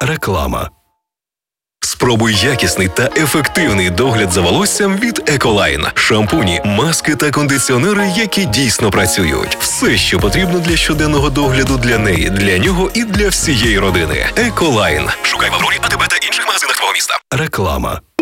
Реклама. Спробуй якісний та ефективний догляд за волоссям від Еколайн. Шампуні, маски та кондиціонери, які дійсно працюють. Все, що потрібно для щоденного догляду для неї, для нього і для всієї родини. Еколайн. Шукай в Аврорі, АТБ та інших магазинах твого міста. Реклама.